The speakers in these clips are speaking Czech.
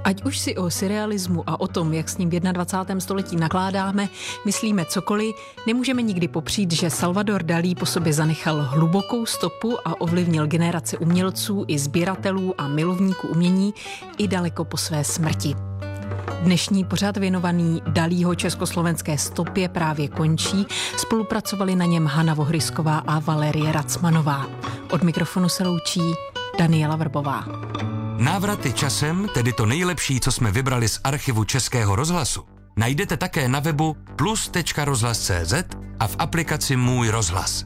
Ať už si o surrealismu a o tom, jak s ním v 21. století nakládáme, myslíme cokoliv, nemůžeme nikdy popřít, že Salvador Dalí po sobě zanechal hlubokou stopu a ovlivnil generace umělců i sběratelů a milovníků umění i daleko po své smrti. Dnešní pořad věnovaný Dalího československé stopě právě končí. Spolupracovali na něm Hana Vohrysková a Valerie Racmanová. Od mikrofonu se loučí Daniela Vrbová. Návraty časem, tedy to nejlepší, co jsme vybrali z archivu Českého rozhlasu, najdete také na webu plus.rozhlas.cz a v aplikaci Můj rozhlas.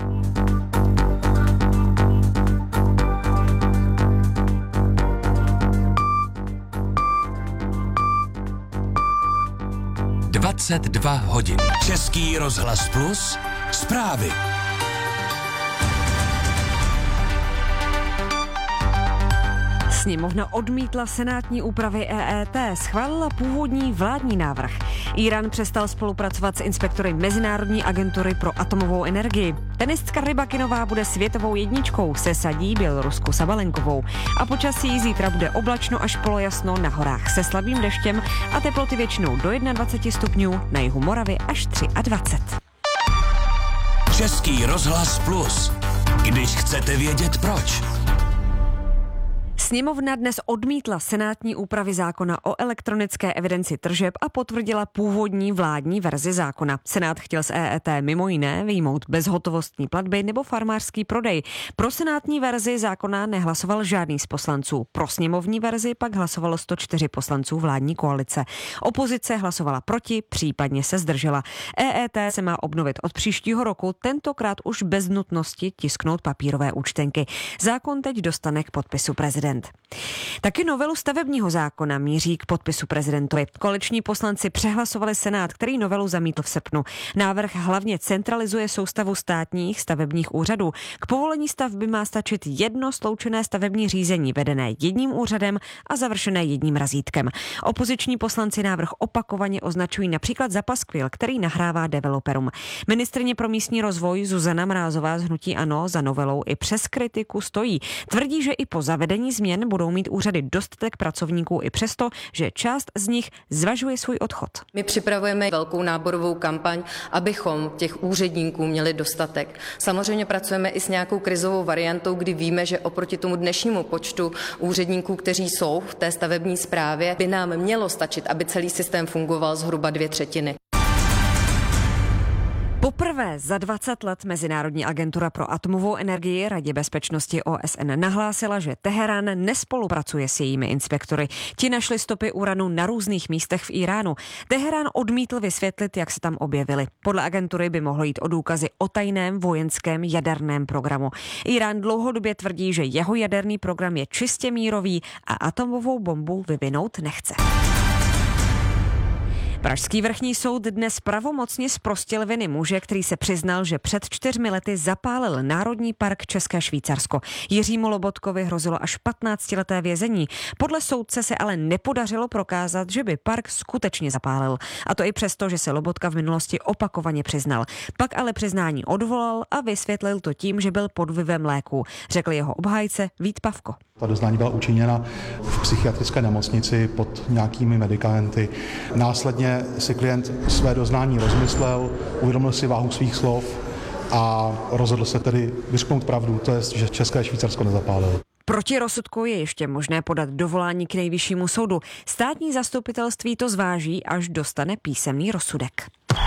Dvacet 2 hodin. Český rozhlas Plus. Zprávy. Sněmovna odmítla senátní úpravy EET, schválila původní vládní návrh. Írán přestal spolupracovat s inspektory Mezinárodní agentury pro atomovou energii. Tenistka Rybakinová bude světovou jedničkou, se sadí Bělorusku Sabalenkovou. A počasí zítra bude oblačno až polojasno, na horách se slabým deštěm a teploty většinou do 21 stupňů, na jihu Moravy až 23. Český rozhlas Plus. Když chcete vědět proč. Sněmovna dnes odmítla senátní úpravy zákona o elektronické evidenci tržeb a potvrdila původní vládní verzi zákona. Senát chtěl z EET mimo jiné vyjmout bezhotovostní platby nebo farmářský prodej. Pro senátní verzi zákona nehlasoval žádný z poslanců. Pro sněmovní verzi pak hlasovalo 104 poslanců vládní koalice. Opozice hlasovala proti, případně se zdržela. EET se má obnovit od příštího roku, tentokrát už bez nutnosti tisknout papírové účtenky. Zákon teď dostane k podpisu prezident. Taky novelu stavebního zákona míří k podpisu prezidentovi. Koaliční poslanci přehlasovali Senát, který novelu zamítl v srpnu. Návrh hlavně centralizuje soustavu státních stavebních úřadů. K povolení stavby má stačit jedno sloučené stavební řízení, vedené jedním úřadem a završené jedním razítkem. Opoziční poslanci návrh opakovaně označují například za paskvil, který nahrává developerům. Ministryně pro místní rozvoj Zuzana Mrázová z hnutí ANO za novelou i přes kritiku stojí. Tvrdí, že i po zavedení změn budou mít úřady dostatek pracovníků i přesto, že část z nich zvažuje svůj odchod. My připravujeme velkou náborovou kampaň, abychom těch úředníků měli dostatek. Samozřejmě pracujeme i s nějakou krizovou variantou, kdy víme, že oproti tomu dnešnímu počtu úředníků, kteří jsou v té stavební správě, by nám mělo stačit, aby celý systém fungoval zhruba 2/3. Poprvé za 20 let Mezinárodní agentura pro atomovou energii Radě bezpečnosti OSN nahlásila, že Teherán nespolupracuje s jejími inspektory. Ti našli stopy uranu na různých místech v Íránu. Teherán odmítl vysvětlit, jak se tam objevily. Podle agentury by mohlo jít o důkazy o tajném vojenském jaderném programu. Írán dlouhodobě tvrdí, že jeho jaderný program je čistě mírový a atomovou bombu vyvinout nechce. Pražský vrchní soud dnes pravomocně zprostil viny muže, který se přiznal, že před 4 lety zapálil Národní park České Švýcarsko. Jiřímu Lobotkovi hrozilo až 15leté vězení. Podle soudce se ale nepodařilo prokázat, že by park skutečně zapálil. A to i přesto, že se Lobotka v minulosti opakovaně přiznal. Pak ale přiznání odvolal a vysvětlil to tím, že byl pod vlivem léků, řekl jeho obhájce Vít Pavko. Ta doznání byla učiněna v psychiatrické nemocnici pod nějakými medikamenty. Následně si klient své doznání rozmyslel, uvědomil si váhu svých slov a rozhodl se tedy vyřknout pravdu, to je, že České Švýcarsko nezapálil. Proti rozsudku je ještě možné podat dovolání k Nejvyššímu soudu. Státní zastupitelství to zváží, až dostane písemný rozsudek.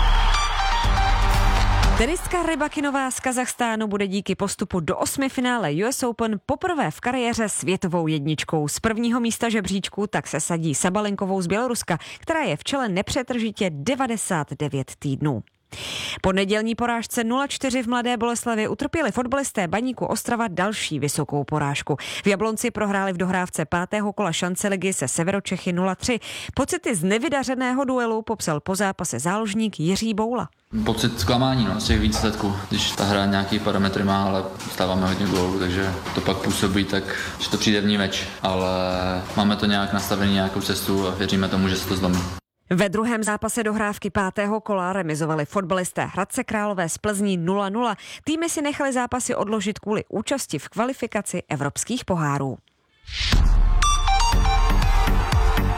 Tenistka Rybakinová z Kazachstánu bude díky postupu do 8. finále US Open poprvé v kariéře světovou jedničkou. Z prvního místa žebříčku tak se sadí Sabalenkovou z Běloruska, která je v čele nepřetržitě 99 týdnů. Po nedělní porážce 0-4 v Mladé Boleslavi utrpěli fotbalisté Baníku Ostrava další vysokou porážku. V Jablonci prohráli v dohrávce 5. kola šance ligy se Severočechy 0-3. Pocity z nevydařeného duelu popsal po zápase záložník Jiří Boula. Pocit zklamání, z těch výsledků, když ta hra nějaký parametry má, ale stáváme hodně gólů, takže to pak působí tak, že to přijde v ní meč, ale máme to nějak nastavený, nějakou cestu a věříme tomu, že se to zlomí. Ve druhém zápase dohrávky 5. kola remizovali fotbalisté Hradce Králové z Plzní 0-0. Týmy si nechali zápasy odložit kvůli účasti v kvalifikaci evropských pohárů.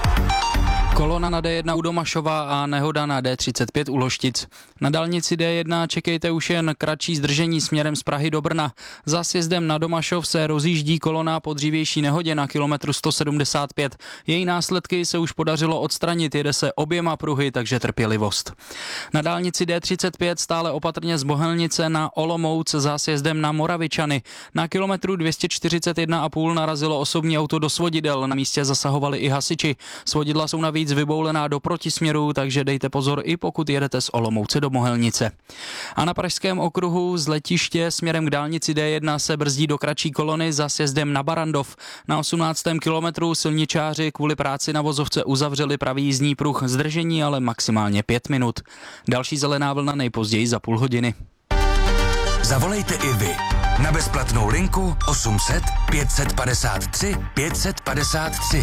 na D1 u Domašova a nehoda na D35 u Loštic. Na dálnici D1 čekejte už jen kratší zdržení směrem z Prahy do Brna. Za sjezdem na Domašov se rozjíždí kolona po dřívější nehodě na kilometru 175. Její následky se už podařilo odstranit, jede se oběma pruhy, takže trpělivost. Na dálnici D35 stále opatrně z Bohelnice na Olomouc za sjezdem na Moravičany. Na kilometru 241,5 narazilo osobní auto do svodidel, na místě zasahovali i hasiči. Svodidla jsou navíc vyboulená do protisměru, takže dejte pozor i pokud jedete z Olomouce do Mohelnice. A na Pražském okruhu z letiště směrem k dálnici D1 se brzdí do kratší kolony za sjezdem na Barandov. Na 18. kilometru silničáři kvůli práci na vozovce uzavřeli pravý jízdní pruh, zdržení ale maximálně 5 minut. Další zelená vlna nejpozději za půl hodiny. Zavolejte i vy na bezplatnou linku 800 553 553.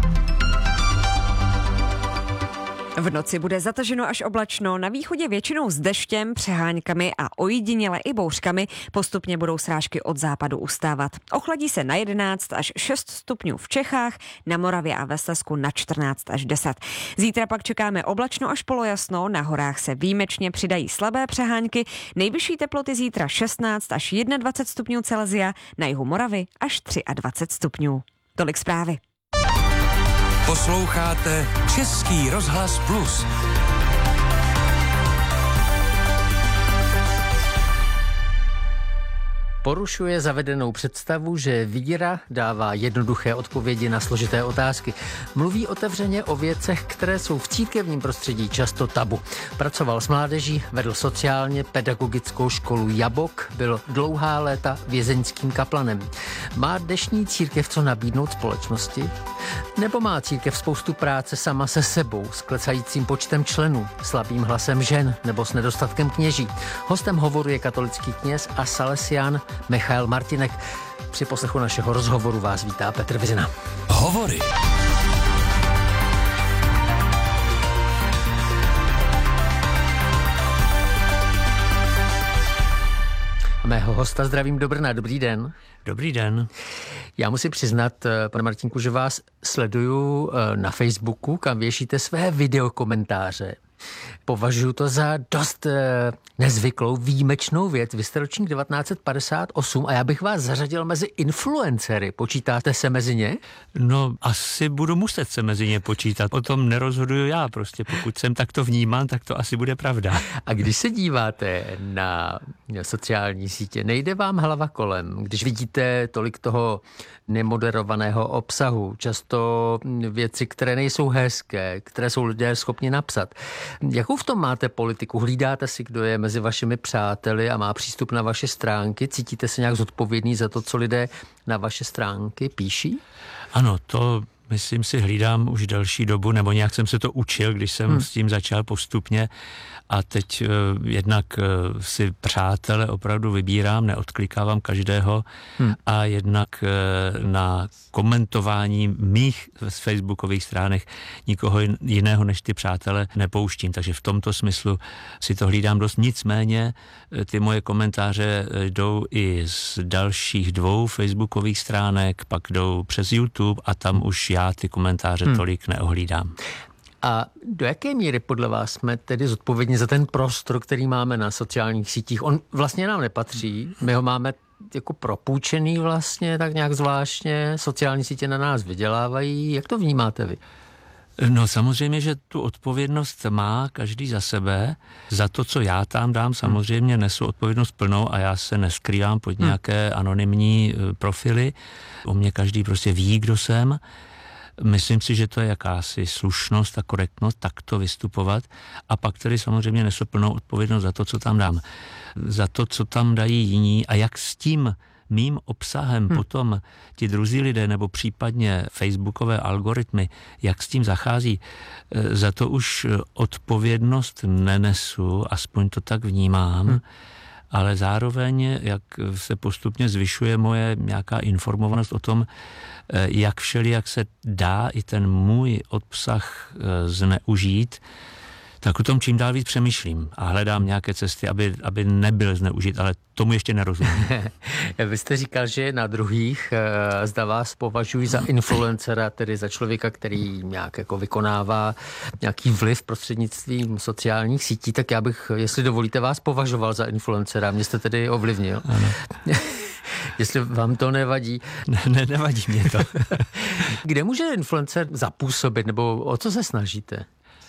V noci bude zataženo až oblačno, na východě většinou s deštěm, přeháňkami a ojediněle i bouřkami. Postupně budou srážky od západu ustávat. Ochladí se na 11 až 6 stupňů v Čechách, na Moravě a ve Slezsku na 14 až 10. Zítra pak čekáme oblačno až polojasno, na horách se výjimečně přidají slabé přehánky. Nejvyšší teploty zítra 16 až 21 stupňů Celsia, na jihu Moravy až 23 stupňů. Tolik zprávy. Posloucháte Český rozhlas Plus. Porušuje zavedenou představu, že víra dává jednoduché odpovědi na složité otázky. Mluví otevřeně o věcech, které jsou v církevním prostředí často tabu. Pracoval s mládeží, vedl sociálně pedagogickou školu Jabok, byl dlouhá léta vězeňským kaplanem. Má dnešní církev co nabídnout společnosti? Nebo má církev spoustu práce sama se sebou, s klesajícím počtem členů, slabým hlasem žen nebo s nedostatkem kněží? Hostem hovoru je katolický kněz a salesián Michael Martinek. Při poslechu našeho rozhovoru vás vítá Petr Vizina. Hovory. Mého hosta zdravím do Brna. Dobrý den. Dobrý den. Já musím přiznat, pane Martinku, že vás sleduju na Facebooku, kam věšíte své videokomentáře. Považuji to za dost nezvyklou, výjimečnou věc. Vy jste ročník 1958 a já bych vás zařadil mezi influencery. Počítáte se mezi ně? No, asi budu muset se mezi ně počítat. O tom nerozhoduju já. Prostě pokud jsem takto vnímán, tak to asi bude pravda. A když se díváte na sociální sítě, nejde vám hlava kolem, když vidíte tolik toho nemoderovaného obsahu, často věci, které nejsou hezké, které jsou lidé schopni napsat. Jakou v tom máte politiku? Hlídáte si, kdo je mezi vašimi přáteli a má přístup na vaše stránky? Cítíte se nějak zodpovědný za to, co lidé na vaše stránky píší? Ano, to myslím si hlídám už delší dobu, nebo nějak jsem se to učil, když jsem s tím začal postupně. A teď jednak si přátele opravdu vybírám, neodklikávám každého a jednak na komentování mých z facebookových stránek nikoho jiného než ty přátele nepouštím. Takže v tomto smyslu si to hlídám dost. Nicméně ty moje komentáře jdou i z dalších 2 facebookových stránek, pak jdou přes YouTube a tam už já ty komentáře tolik neohlídám. A do jaké míry podle vás jsme tedy zodpovědní za ten prostor, který máme na sociálních sítích? On vlastně nám nepatří, my ho máme jako propůjčený vlastně, tak nějak zvláštně, sociální sítě na nás vydělávají. Jak to vnímáte vy? No samozřejmě, že tu odpovědnost má každý za sebe. Za to, co já tam dám, samozřejmě nesu odpovědnost plnou a já se neskrývám pod nějaké anonymní profily. O mě každý prostě ví, kdo jsem. Myslím si, že to je jakási slušnost a korektnost takto vystupovat a pak tedy samozřejmě nesu plnou odpovědnost za to, co tam dám. Za to, co tam dají jiní a jak s tím mým obsahem potom ti druzí lidé nebo případně facebookové algoritmy, jak s tím zachází, za to už odpovědnost nenesu, aspoň to tak vnímám. Ale zároveň, jak se postupně zvyšuje moje nějaká informovanost o tom, jak se dá i ten můj obsah zneužít, Tak o tom čím dál víc přemýšlím a hledám nějaké cesty, aby nebyl zneužit, ale tomu ještě nerozumím. Vy jste říkal, že na druhých zda vás považují za influencera, tedy za člověka, který nějak jako vykonává nějaký vliv prostřednictvím sociálních sítí, tak já bych, jestli dovolíte, vás považoval za influencera. Mě jste tedy ovlivnil. Ano. Jestli vám to nevadí. Nevadí mě to. Kde může influencer zapůsobit, nebo o co se snažíte?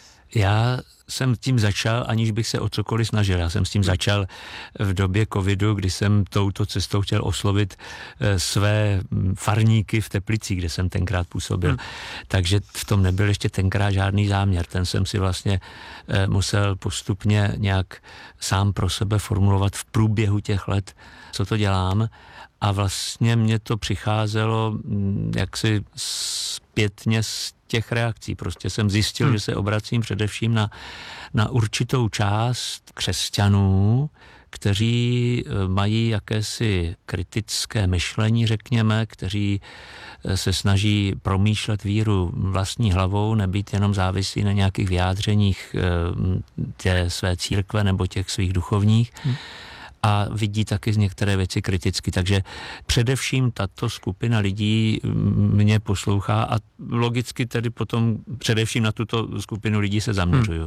Já jsem tím začal, aniž bych se o cokoliv snažil. Já jsem s tím začal v době covidu, kdy jsem touto cestou chtěl oslovit své farníky v Teplicích, kde jsem tenkrát působil. Takže v tom nebyl ještě tenkrát žádný záměr. Ten jsem si vlastně musel postupně nějak sám pro sebe formulovat v průběhu těch let, co to dělám. A vlastně mně to přicházelo jaksi zpětně z těch reakcí. Prostě jsem zjistil, že se obracím především na určitou část křesťanů, kteří mají jakési kritické myšlení, řekněme, kteří se snaží promýšlet víru vlastní hlavou, nebýt jenom závislí na nějakých vyjádřeních té své církve nebo těch svých duchovních. A vidí taky z některé věci kriticky. Takže především tato skupina lidí mě poslouchá a logicky tedy potom především na tuto skupinu lidí se zaměřuju.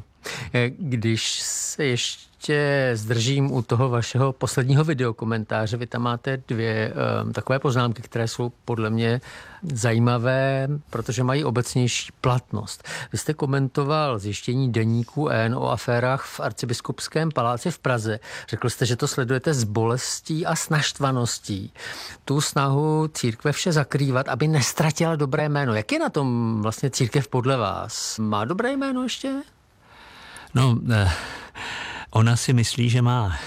Když se ještě zdržím u toho vašeho posledního videokomentáře, vy tam máte dvě takové poznámky, které jsou podle mě zajímavé, protože mají obecnější platnost. Vy jste komentoval zjištění deníku N o aférách v Arcibiskupském paláci v Praze. Řekl jste, že to sledujete s bolestí a s naštvaností. Tu snahu církve vše zakrývat, aby nestratila dobré jméno. Jak je na tom vlastně církev podle vás? Má dobré jméno ještě? No, ona si myslí, že má.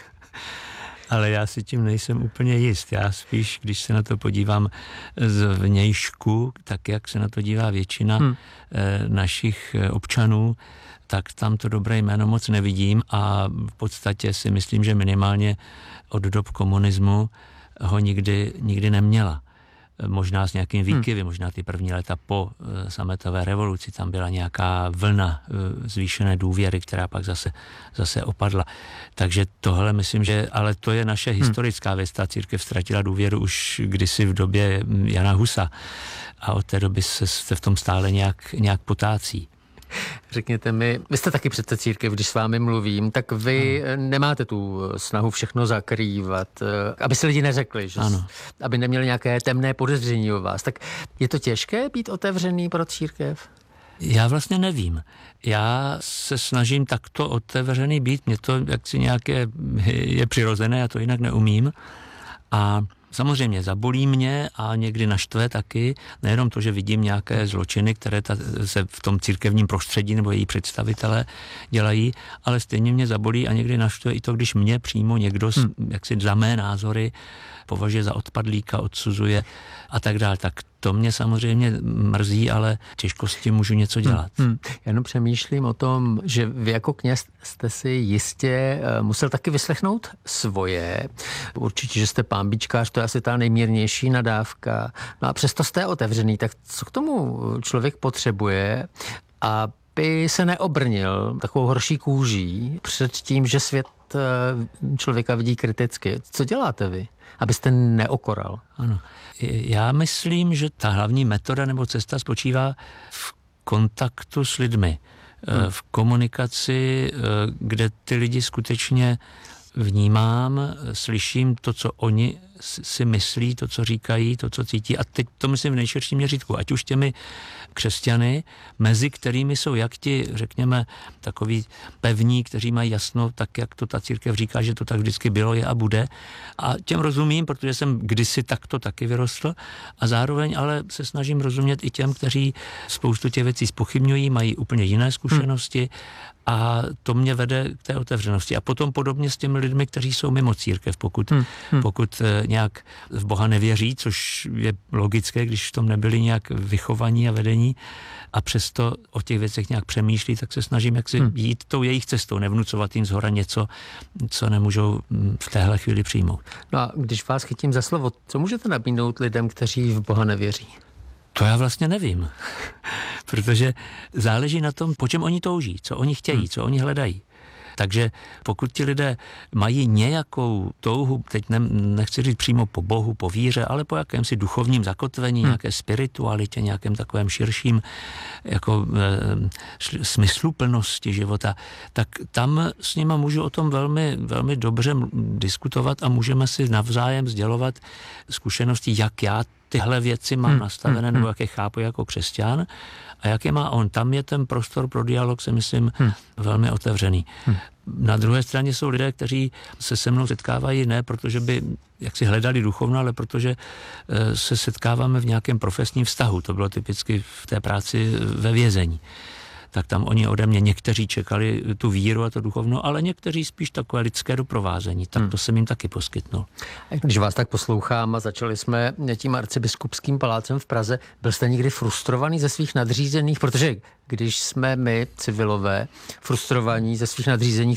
Ale já si tím nejsem úplně jist. Já spíš, když se na to podívám z vnějšku, tak jak se na to dívá většina našich občanů, tak tam to dobré jméno moc nevidím a v podstatě si myslím, že minimálně od dob komunismu ho nikdy neměla. Možná s nějakým výkyvy, možná ty první léta po sametové revoluci, tam byla nějaká vlna zvýšené důvěry, která pak zase opadla. Takže tohle myslím, že, ale to je naše historická věc, ta církev ztratila důvěru už kdysi v době Jana Husa a od té doby se v tom stále nějak potácí. Řekněte mi, vy jste taky přece církev, když s vámi mluvím, tak vy nemáte tu snahu všechno zakrývat, aby si lidi neřekli, že aby neměli nějaké temné podezření o vás. Tak je to těžké být otevřený pro církev? Já vlastně nevím. Já se snažím takto otevřený být, mě to jaksi nějaké je přirozené, já to jinak neumím. A samozřejmě zabolí mě a někdy naštve taky, nejenom to, že vidím nějaké zločiny, které se v tom církevním prostředí nebo její představitelé dělají, ale stejně mě zabolí a někdy naštve i to, když mě přímo někdo jaksi za mé názory považuje za odpadlíka, odsuzuje a tak dále. Tak to mě samozřejmě mrzí, ale těžko s tím můžu něco dělat. Já jenom přemýšlím o tom, že vy jako kněz jste si jistě musel taky vyslechnout svoje. Určitě, že jste pánbičkář, to je asi ta nejmírnější nadávka. No a přesto jste otevřený, tak co k tomu člověk potřebuje, aby se neobrnil takovou horší kůží před tím, že svět člověka vidí kriticky. Co děláte vy, abyste neokoral? Ano. Já myslím, že ta hlavní metoda nebo cesta spočívá v kontaktu s lidmi, v komunikaci, kde ty lidi skutečně vnímám, slyším to, co oni si myslí, to, co říkají, to, co cítí. A teď to myslím v nejširším měřítku. Ať už těmi křesťany, mezi kterými jsou jak ti, řekněme, takový pevní, kteří mají jasno, tak jak to ta církev říká, že to tak vždycky bylo, je a bude. A těm rozumím, protože jsem kdysi takto taky vyrostl a zároveň ale se snažím rozumět i těm, kteří spoustu těch věcí zpochybňují, mají úplně jiné zkušenosti a to mě vede k té otevřenosti. A potom podobně s těmi lidmi, kteří jsou mimo církev, pokud nějak v Boha nevěří, což je logické, když v tom nebyli nějak vychovaní a vedení a přesto o těch věcech nějak přemýšlí, tak se snažím jak si jít tou jejich cestou, nevnucovat jim zhora něco, co nemůžou v téhle chvíli přijmout. No a když vás chytím za slovo, co můžete nabídnout lidem, kteří v Boha nevěří? To já vlastně nevím. protože záleží na tom, po čem oni touží, co oni chtějí, co oni hledají. Takže pokud ti lidé mají nějakou touhu, teď nechci říct přímo po Bohu, po víře, ale po jakémsi duchovním zakotvení, nějaké spiritualitě, nějakém takovém širším jako smysluplnosti života, tak tam s nima můžu o tom velmi, velmi dobře diskutovat a můžeme si navzájem sdělovat zkušenosti, jak já tyhle věci mám nastavené, nebo jak je chápu jako křesťan a jak je má on. Tam je ten prostor pro dialog, si myslím, velmi otevřený. Na druhé straně jsou lidé, kteří se se mnou setkávají ne protože by jaksi hledali duchovno, ale protože se setkáváme v nějakém profesním vztahu. To bylo typicky v té práci ve vězení. Tak tam oni ode mě někteří čekali tu víru a to duchovno, ale někteří spíš takové lidské doprovázení. Tak to jsem jim taky poskytnul. Když vás tak poslouchám a začali jsme tím arcibiskupským palácem v Praze, byl jste někdy frustrovaný ze svých nadřízených? Protože když jsme my, civilové, frustrovaní ze svých nadřízených,